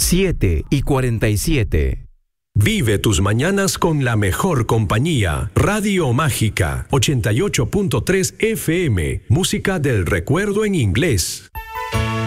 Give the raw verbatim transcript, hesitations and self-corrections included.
siete y cuarenta y siete. Vive tus mañanas con la mejor compañía. Radio Mágica, ochenta y ocho punto tres F M. Música del recuerdo en inglés.